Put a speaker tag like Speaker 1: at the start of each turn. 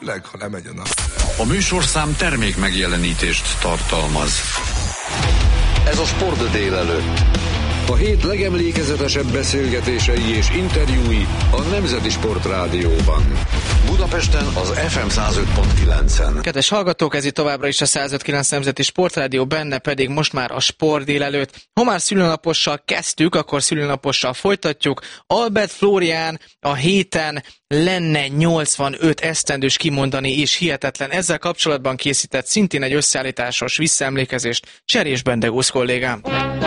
Speaker 1: főleg, ha lemegy a nap.
Speaker 2: A műsorszám termék megjelenítést tartalmaz.
Speaker 3: Ez a Sport délelőtt. A hét legemlékezetesebb beszélgetései és interjúi a Nemzeti Sport Rádióban. Budapesten az FM 105.9-en.
Speaker 4: Kedves hallgatók, ez itt továbbra is a 105.9 Nemzeti Sportrádió, benne pedig most már a Sport délelőtt. Ha már szülinapossal kezdtük, akkor szülinapossal folytatjuk. Albert Flórián a héten lenne 85 esztendős, kimondani és hihetetlen. Ezzel kapcsolatban készített szintén egy összeállításos visszaemlékezést Cserés Bendegúz kollégám.